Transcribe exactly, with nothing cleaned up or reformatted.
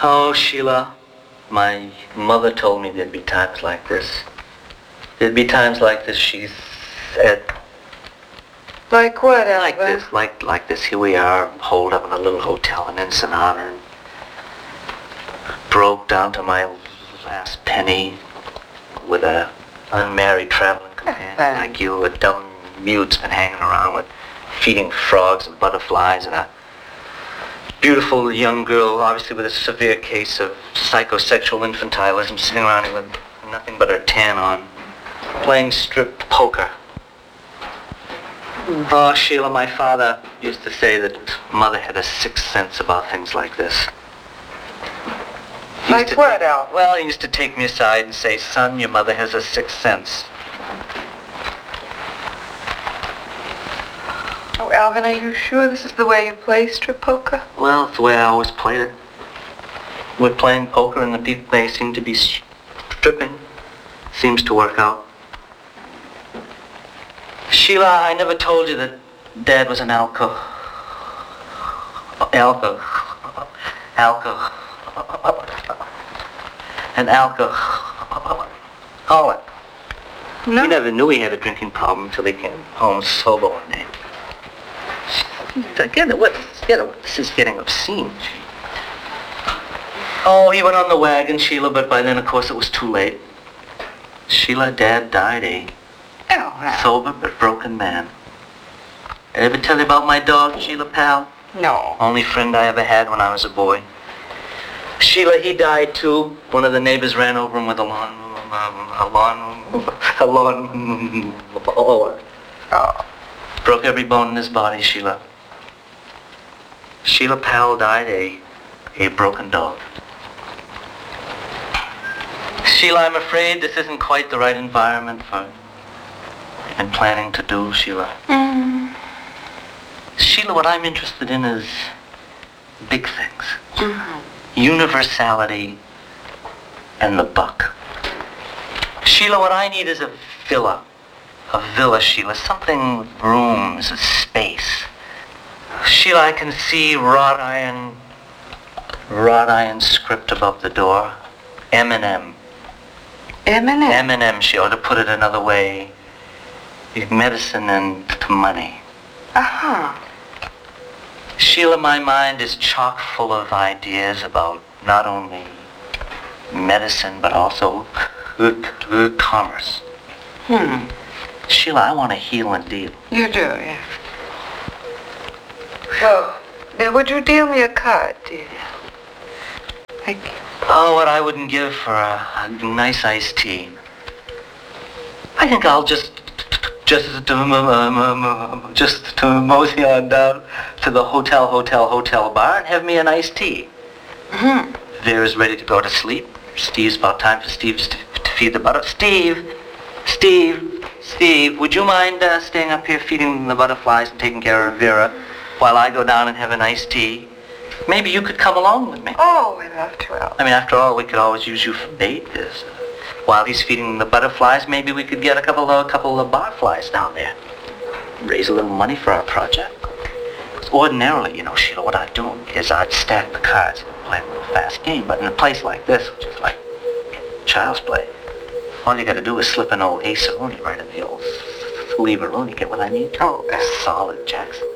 Oh, Sheila, my mother told me there'd be times like this. There'd be times like this, she said. Like what, Alva? Like this, like like this. Here we are, holed up in a little hotel in Ensenada, and broke down to my last penny with a unmarried traveling companion like you, a dumb mute's been hanging around with feeding frogs and butterflies, and a beautiful young girl, obviously with a severe case of psychosexual infantilism, sitting around here with nothing but her tan on, playing strip poker. Oh, Sheila, my father used to say that mother had a sixth sense about things like this. He Like what, Al? Well, he used to take me aside and say, son, your mother has a sixth sense. Oh, Alvin, are you sure this is the way you play strip poker? Well, it's the way I always played it. We're playing poker and the people, they seem to be stripping. Seems to work out. Sheila, I never told you that Dad was an alco... Alco... Alco... An alcoholic. No. He never knew he had a drinking problem until he came home sober one day. Get it, what, get it, this is getting obscene. Oh, he went on the wagon, Sheila, but by then, of course, it was too late. Sheila, Dad died a Oh, Al. sober but broken man. Did I ever tell you about my dog, Sheila, pal? No. Only friend I ever had when I was a boy. Sheila, he died too. One of the neighbors ran over him with a lawn, a lawn, a lawn mower. Oh. Broke every bone in his body, Sheila. Sheila Powell died a, a broken dog. Sheila, I'm afraid this isn't quite the right environment for I'm planning to do, Sheila. Mm. Sheila, what I'm interested in is big things. Mm-hmm. Universality and the buck. Sheila, what I need is a villa. A villa, Sheila. Something with rooms, a space. Sheila, I can see wrought iron, wrought iron script above the door. M and M. M and M? M and M, Sheila, to put it another way. Medicine and money. Uh-huh. Sheila, my mind is chock full of ideas about not only medicine, but also commerce. Hmm. Sheila, I want to heal and deal. You do, yeah. Well, then would you deal me a card, dear? Thank you. Oh, what I wouldn't give for a, a nice iced tea. I think I'll just, just, um, just to mosey on down to the hotel, hotel, hotel bar and have me an iced tea. Mm-hmm. Vera's ready to go to sleep. Steve's about time for Steve to feed the butter. Steve, Steve, Steve, would you mind uh, staying up here feeding the butterflies and taking care of Vera while I go down and have an iced tea? Maybe you could come along with me. Oh, we'd love to, Al. I mean, after all, we could always use you for bait. This, uh, while he's feeding the butterflies, maybe we could get a couple of, a couple of barflies down there. Raise a little money for our project. Ordinarily, you know, Sheila, what I'd do is I'd stack the cards and play a little fast game, but in a place like this, which is like child's play, all you gotta do is slip an old ace-a-rooney right in the old sleeve-a-rooney. Get what I mean? Oh, Solid Jackson.